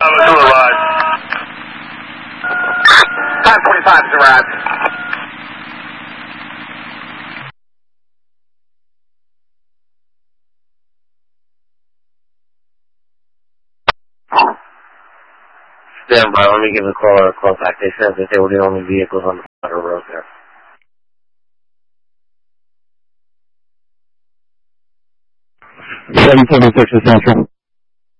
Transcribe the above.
To arrive. 545 has arrived. Stand by, let me give the caller a call back. They said that they were the only vehicles on the road there. 776 Central.